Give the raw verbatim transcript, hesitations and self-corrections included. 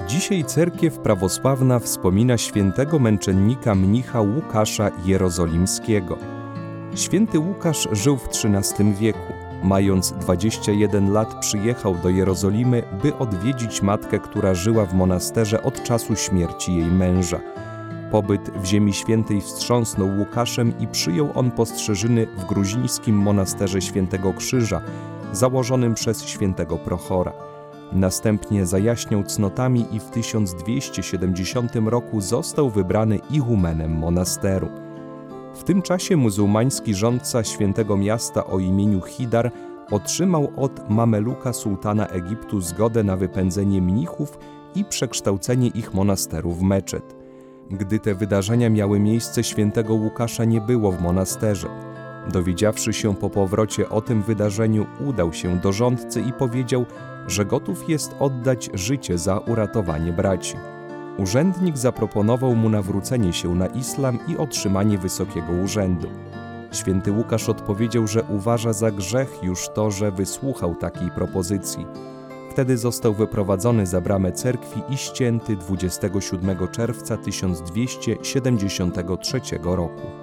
Dzisiaj cerkiew prawosławna wspomina świętego męczennika mnicha Łukasza Jerozolimskiego. Święty Łukasz żył w trzynastym wieku. Mając dwadzieścia jeden lat przyjechał do Jerozolimy, by odwiedzić matkę, która żyła w monasterze od czasu śmierci jej męża. Pobyt w Ziemi Świętej wstrząsnął Łukaszem i przyjął on postrzeżyny w gruzińskim monasterze Świętego Krzyża, założonym przez świętego Prochora. Następnie zajaśniał cnotami i w tysiąc dwieście siedemdziesiątym roku został wybrany ichumenem monasteru. W tym czasie muzułmański rządca świętego miasta o imieniu Hidar otrzymał od Mameluka sułtana Egiptu zgodę na wypędzenie mnichów i przekształcenie ich monasteru w meczet. Gdy te wydarzenia miały miejsce, świętego Łukasza nie było w monasterze. Dowiedziawszy się po powrocie o tym wydarzeniu, udał się do rządcy i powiedział, że gotów jest oddać życie za uratowanie braci. Urzędnik zaproponował mu nawrócenie się na islam i otrzymanie wysokiego urzędu. Święty Łukasz odpowiedział, że uważa za grzech już to, że wysłuchał takiej propozycji. Wtedy został wyprowadzony za bramę cerkwi i ścięty dwudziestego siódmego czerwca tysiąc dwieście siedemdziesiątego trzeciego roku.